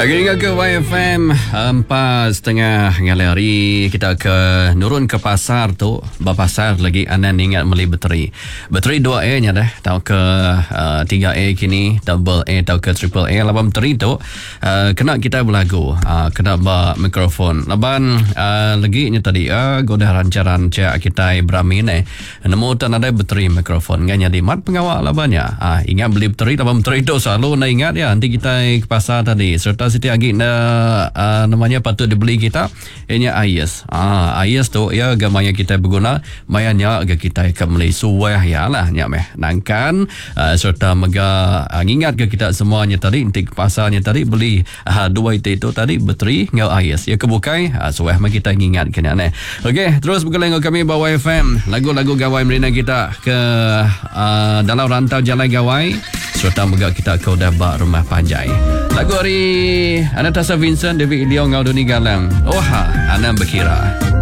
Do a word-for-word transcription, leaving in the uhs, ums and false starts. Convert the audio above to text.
Lagi dengar ke Y F M empat setengah ngalai hari. Kita ke nurun ke pasar tu. Berpasar lagi anan ingat beli bateri. Bateri dua A nya dah. Tahu ke uh, tiga A kini, double A, tahu ke triple A. Laban bateri tu uh, kena kita berlagu, uh, kena bawa mikrofon. Laban uh, lagi nya tadi uh, godah rancaran cak kita beramin eh. Nemu tak ada bateri mikrofon. Nganya di mat pengawal labannya. Uh, ingat beli bateri, laban bateri tu selalu nak ingat ya. Nanti kita ke pasar tadi. Serta Siti Agi uh, uh, namanya patut dibeli kita ini I S. Ah, I S tu ya gamanya kita berguna mayanya agak kita akan beli suwah ya lah nya meh nangkan uh, serta mega uh, ingat ke kita semuanya tadi nanti ke pasarnya tadi beli uh, dua itu itu tadi bateri ngau I S ya kebukai uh, suwah mah kita ingat kena ne. Okey, terus berkelengo kami bawa F M lagu-lagu gawai merina kita ke uh, dalam rantau jalan gawai serta mega kita ke udah bak rumah panjai. Lagu hari Anatasa Vincent, David Leong, Ngaudoni Galang. Oha, Anam Bekira.